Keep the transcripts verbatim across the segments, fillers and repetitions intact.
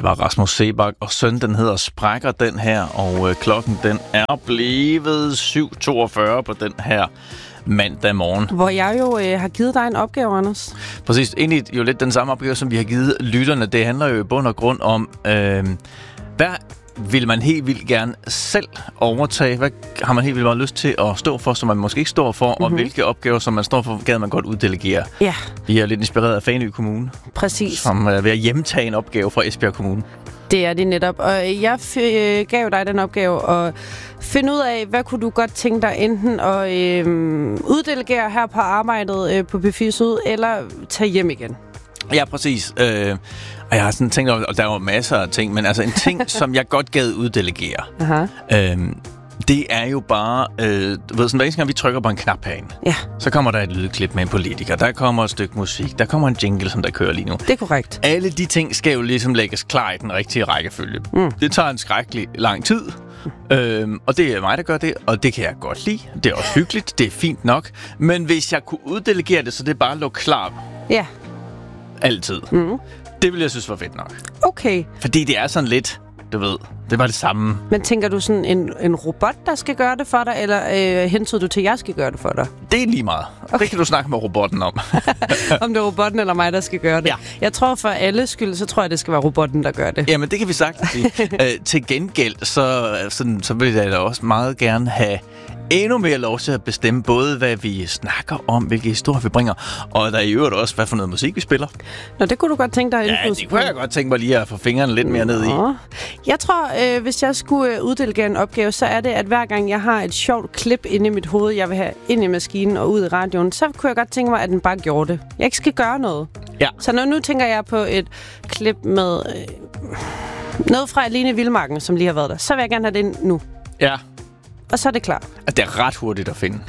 Det var Rasmus Seebach og søn, den hedder Sprækker, den her, og øh, klokken den er blevet syv toogfyrre på den her mandag morgen. Hvor jeg jo øh, har givet dig en opgave, Anders. Præcis, egentlig jo lidt den samme opgave, som vi har givet lytterne. Det handler jo i bund og grund om, øh, hvad vil man helt vildt gerne selv overtage? Hvad har man helt vildt meget lyst til at stå for, som man måske ikke står for? Mm-hmm. Og hvilke opgaver, som man står for, gad man godt uddelegere? Ja. Vi er lidt inspireret af Fanø Kommune. Præcis. Som er ved at hjemtage en opgave fra Esbjerg Kommune. Det er det netop. Og jeg f- gav dig den opgave at finde ud af, hvad kunne du godt tænke dig enten at øh, uddelegere her på arbejdet øh, på P fire Syd, eller tage hjem igen. Ja, præcis. Øh, og jeg har sådan tænkt over, og der er jo masser af ting, men altså en ting, som jeg godt gad uddelegere, Aha. øh, det er jo bare, øh, du ved, sådan, hver eneste gang vi trykker på en knap herinde, ja. så kommer der et lydklip med en politiker, der kommer et stykke musik, der kommer en jingle, som der kører lige nu. Det er korrekt. Alle de ting skal jo ligesom lægges klar i den rigtige rækkefølge. Mm. Det tager en skrækkelig lang tid, mm. øhm, og det er mig, der gør det, og det kan jeg godt lide. Det er også hyggeligt, det er fint nok, men hvis jeg kunne uddelegere det, så det bare lå klar. Ja. Altid. Mm. Det ville jeg synes var fedt nok. Okay. Fordi det er sådan lidt, du ved, det var det samme. Men tænker du sådan en, en robot, der skal gøre det for dig, eller øh, hentyder du til, at jeg skal gøre det for dig? Det er lige meget. Okay. Det kan du snakke med robotten om. Om det er robotten eller mig, der skal gøre det. Ja. Jeg tror for alle skyld, så tror jeg, det skal være robotten, der gør det. Jamen, det kan vi sagtens sige. Æ, til gengæld, så, sådan, så vil jeg da også meget gerne have endnu mere lov til at bestemme både, hvad vi snakker om, hvilke historier vi bringer, og der er i øvrigt også, hvad for noget musik vi spiller. Nå, det kunne du godt tænke dig. Ja, det kunne jeg godt tænke mig lige at få fingrene lidt mere ned i. Jeg tror, øh, hvis jeg skulle øh, uddelegere en opgave, så er det, at hver gang jeg har et sjovt klip inde i mit hoved, jeg vil have ind i maskinen og ud i radioen, så kunne jeg godt tænke mig, at den bare gjorde det. Jeg ikke skal gøre noget. Ja. Så nu, nu tænker jeg på et klip med øh, noget fra Alene Vildmarken, som lige har været der. Så vil jeg gerne have det ind nu. Ja. Og så er det klar. Det er ret hurtigt at finde.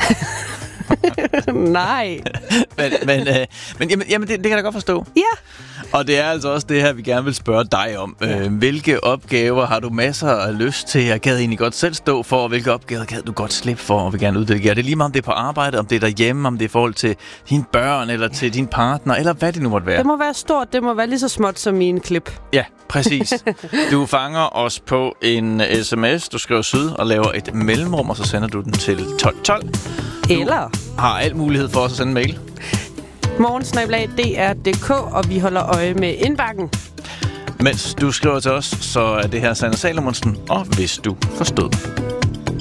Nej. men men, øh, men jamen, jamen det, det kan jeg da godt forstå. Ja. Og det er altså også det her, vi gerne vil spørge dig om. Ja. Øh, hvilke opgaver har du masser af lyst til? Jeg gad egentlig godt selv stå for, og hvilke opgaver gad du godt slippe for, og vil gerne uddelegere? Det er lige meget, om det er på arbejde, om det er derhjemme, om det er i forhold til dine børn, eller til din partner, eller hvad det nu måtte være. Det må være stort, det må være lige så småt som i en klip. Ja, præcis. Du fanger os på en sms, du skriver syd og laver et mellemrum, og så sender du den til tolv tolv. Eller Du har al mulighed for os at sende en mail. morgensnabel-a punktum d r punktum d k, og vi holder øje med indbakken. Mens du skriver til os, så er det her Sanne Salomonsen, og hvis du forstod.